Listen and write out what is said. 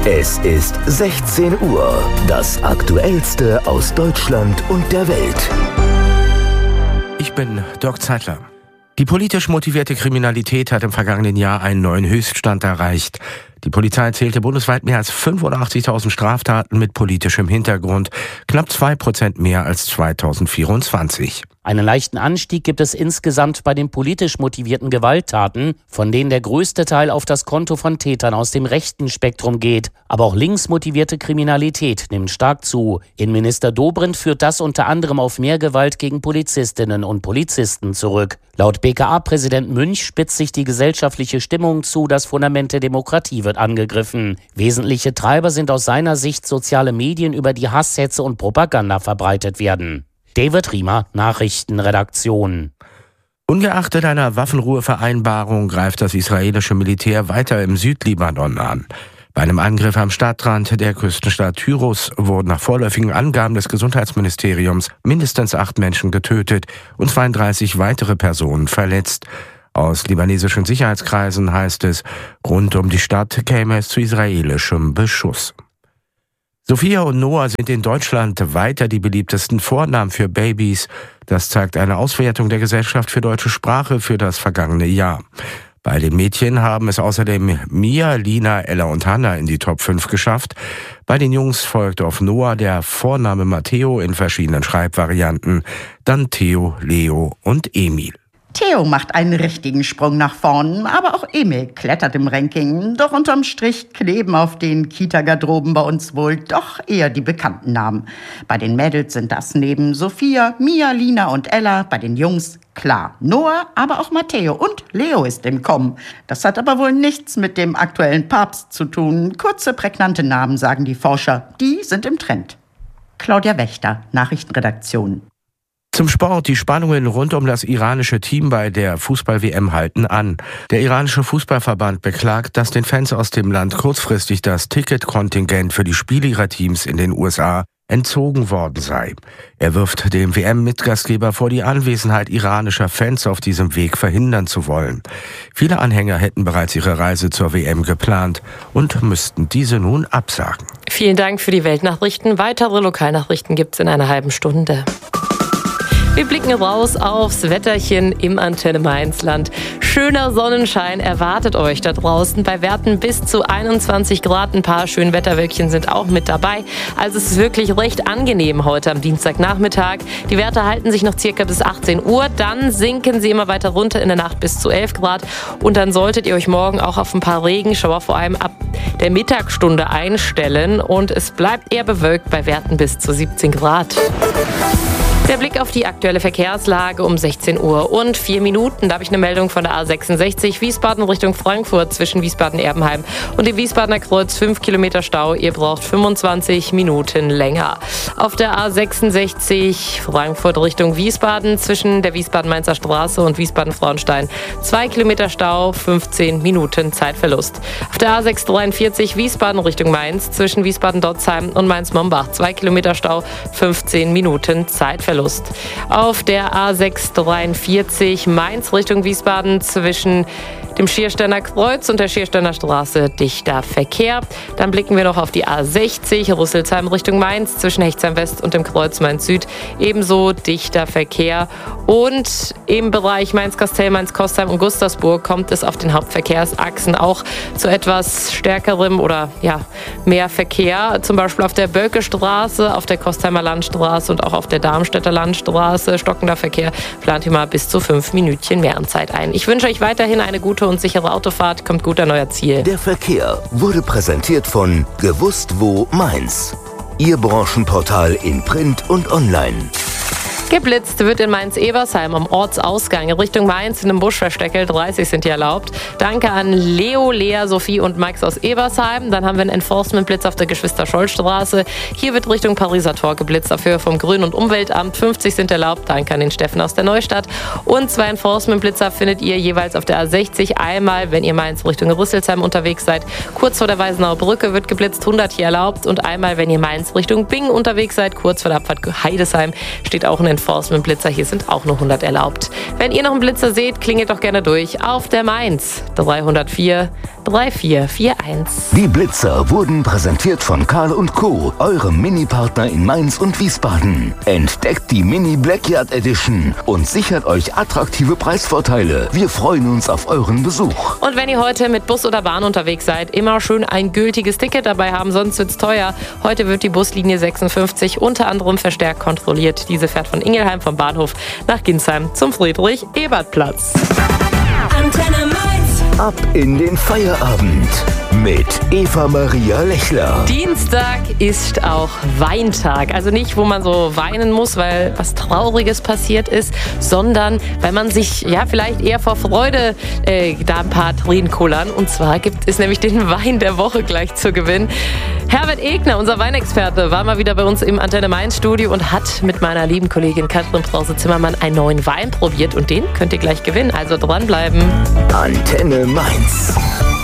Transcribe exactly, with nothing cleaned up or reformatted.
Es ist sechzehn Uhr. Das Aktuellste aus Deutschland und der Welt. Ich bin Dirk Zeitler. Die politisch motivierte Kriminalität hat im vergangenen Jahr einen neuen Höchststand erreicht. Die Polizei zählte bundesweit mehr als fünfundachtzigtausend Straftaten mit politischem Hintergrund, knapp zwei Prozent mehr als zweitausendvierundzwanzig. Einen leichten Anstieg gibt es insgesamt bei den politisch motivierten Gewalttaten, von denen der größte Teil auf das Konto von Tätern aus dem rechten Spektrum geht. Aber auch links motivierte Kriminalität nimmt stark zu. Innenminister Dobrindt führt das unter anderem auf mehr Gewalt gegen Polizistinnen und Polizisten zurück. Laut B K A-Präsident Münch spitzt sich die gesellschaftliche Stimmung zu, das Fundament der Demokratie wird angegriffen. Wesentliche Treiber sind aus seiner Sicht soziale Medien, über die Hasshetze und Propaganda verbreitet werden. David Riemer, Nachrichtenredaktion. Ungeachtet einer Waffenruhevereinbarung greift das israelische Militär weiter im Südlibanon an. Bei einem Angriff am Stadtrand der Küstenstadt Tyros wurden nach vorläufigen Angaben des Gesundheitsministeriums mindestens acht Menschen getötet und zweiunddreißig weitere Personen verletzt. Aus libanesischen Sicherheitskreisen heißt es, rund um die Stadt käme es zu israelischem Beschuss. Sophia und Noah sind in Deutschland weiter die beliebtesten Vornamen für Babys. Das zeigt eine Auswertung der Gesellschaft für deutsche Sprache für das vergangene Jahr. Bei den Mädchen haben es außerdem Mia, Lina, Ella und Hannah in die Top fünf geschafft. Bei den Jungs folgt auf Noah der Vorname Matteo in verschiedenen Schreibvarianten, dann Theo, Leo und Emil. Theo macht einen richtigen Sprung nach vorn, aber auch Emil klettert im Ranking. Doch unterm Strich kleben auf den Kita-Garderoben bei uns wohl doch eher die bekannten Namen. Bei den Mädels sind das neben Sophia, Mia, Lina und Ella, bei den Jungs klar Noah, aber auch Matteo und Leo ist im Kommen. Das hat aber wohl nichts mit dem aktuellen Papst zu tun. Kurze, prägnante Namen, sagen die Forscher, die sind im Trend. Claudia Wächter, Nachrichtenredaktion. Zum Sport. Die Spannungen rund um das iranische Team bei der Fußball-W M halten an. Der iranische Fußballverband beklagt, dass den Fans aus dem Land kurzfristig das Ticketkontingent für die Spiele ihrer Teams in den U S A entzogen worden sei. Er wirft dem W M-Mitgastgeber vor, die Anwesenheit iranischer Fans auf diesem Weg verhindern zu wollen. Viele Anhänger hätten bereits ihre Reise zur W M geplant und müssten diese nun absagen. Vielen Dank für die Weltnachrichten. Weitere Lokalnachrichten gibt's in einer halben Stunde. Wir blicken raus aufs Wetterchen im Antenne Mainz-Land. Schöner Sonnenschein erwartet euch da draußen. Bei Werten bis zu einundzwanzig Grad. Ein paar schöne Wetterwölkchen sind auch mit dabei. Also es ist wirklich recht angenehm heute am Dienstagnachmittag. Die Werte halten sich noch circa bis achtzehn Uhr. Dann sinken sie immer weiter runter in der Nacht bis zu elf Grad. Und dann solltet ihr euch morgen auch auf ein paar Regenschauer vor allem ab der Mittagsstunde einstellen. Und es bleibt eher bewölkt bei Werten bis zu siebzehn Grad. Der Blick auf die aktuelle Verkehrslage um sechzehn Uhr und vier Minuten. Da habe ich eine Meldung von der A sechsundsechzig Wiesbaden Richtung Frankfurt zwischen Wiesbaden-Erbenheim und dem Wiesbadener Kreuz. fünf Kilometer Stau. Ihr braucht fünfundzwanzig Minuten länger. Auf der A sechsundsechzig Frankfurt Richtung Wiesbaden zwischen der Wiesbaden-Mainzer Straße und Wiesbaden-Frauenstein. zwei Kilometer Stau, fünfzehn Minuten Zeitverlust. Auf der A sechshundertdreiundvierzig Wiesbaden Richtung Mainz zwischen Wiesbaden-Dotzheim und Mainz-Mombach. zwei Kilometer Stau, fünfzehn Minuten Zeitverlust. Auf der A sechshundertdreiundvierzig Mainz Richtung Wiesbaden zwischen dem Schiersteiner Kreuz und der Schiersteiner Straße dichter Verkehr. Dann blicken wir noch auf die A sechzig Rüsselsheim Richtung Mainz zwischen Hechtsheim West und dem Kreuz Mainz Süd. Ebenso dichter Verkehr. Und im Bereich Mainz-Kastell, Mainz-Kostheim und Gustavsburg kommt es auf den Hauptverkehrsachsen auch zu etwas stärkerem oder ja mehr Verkehr. Zum Beispiel auf der Bölke-Straße, auf der Kostheimer Landstraße und auch auf der Darmstädter Landstraße. Stockender Verkehr. Plant ihr mal bis zu fünf Minütchen mehr an Zeit ein. Ich wünsche euch weiterhin eine gute und sichere Autofahrt. Kommt gut an euer Ziel. Der Verkehr wurde präsentiert von Gewusst wo Mainz. Ihr Branchenportal in Print und Online. Geblitzt wird in Mainz-Ebersheim am Ortsausgang Richtung Mainz in einem Buschversteckel. dreißig sind hier erlaubt. Danke an Leo, Lea, Sophie und Max aus Ebersheim. Dann haben wir einen Enforcement-Blitz auf der Geschwister-Scholl-Straße. Hier wird Richtung Pariser Tor geblitzt. Dafür vom Grün- und Umweltamt. fünfzig sind erlaubt. Danke an den Steffen aus der Neustadt. Und zwei Enforcement-Blitzer findet ihr jeweils auf der A sechzig. Einmal, wenn ihr Mainz Richtung Rüsselsheim unterwegs seid. Kurz vor der Weißenauer Brücke wird geblitzt. hundert hier erlaubt. Und einmal, wenn ihr Mainz Richtung Bingen unterwegs seid. Kurz vor der Abfahrt Heidesheim steht auch ein Forst mit Blitzer. Hier sind auch nur hundert erlaubt. Wenn ihr noch einen Blitzer seht, klingelt doch gerne durch auf der Mainz dreihundertvier vier vier eins. Die Blitzer wurden präsentiert von Karl und Co., eurem Mini-Partner in Mainz und Wiesbaden. Entdeckt die Mini Blackyard Edition und sichert euch attraktive Preisvorteile. Wir freuen uns auf euren Besuch. Und wenn ihr heute mit Bus oder Bahn unterwegs seid, immer schön ein gültiges Ticket dabei haben, sonst wird's teuer. Heute wird die Buslinie sechsundfünfzig unter anderem verstärkt kontrolliert. Diese fährt von Ingelheim vom Bahnhof nach Ginsheim zum Friedrich-Ebert-Platz. Antenne Mainz. Ab in den Feierabend mit Eva Maria Lechler. Dienstag ist auch Weintag. Also nicht, wo man so weinen muss, weil was Trauriges passiert ist, sondern weil man sich ja vielleicht eher vor Freude äh, da ein paar Tränen kullern. Und zwar gibt es nämlich den Wein der Woche gleich zu gewinnen. Herbert Egner, unser Weinexperte, war mal wieder bei uns im Antenne Mainz Studio und hat mit meiner lieben Kollegin Katrin Brause-Zimmermann einen neuen Wein probiert. Und den könnt ihr gleich gewinnen. Also dranbleiben. Antenne Mainz.